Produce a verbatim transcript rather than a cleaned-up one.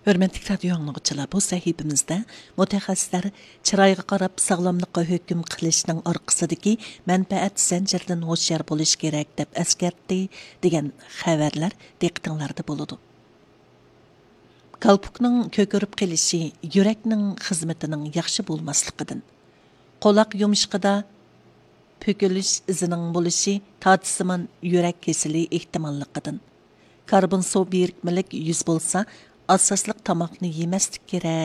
Hörmətli radio anlıqçılar, bu sahifimizdə mütəxəssislər çırayğa qarab sağlamlıqqa hökm qilishning orqasidagi mənfəət zənciridən hoşyar bo'lish kerak deb əskertdi degan xəbərlər diqqətingizdə bo'ladi. Qalpukning ko'kirib qelishi yurakning xizmatining yaxshi bo'lmasligidan, qo'loq yumishqida pökülüş izining bo'lishi tatsimon yurak kesili ehtimolligidan, karbon suv birikmalik yuz bo'lsa, asosliq tomoqni yemaslik kerak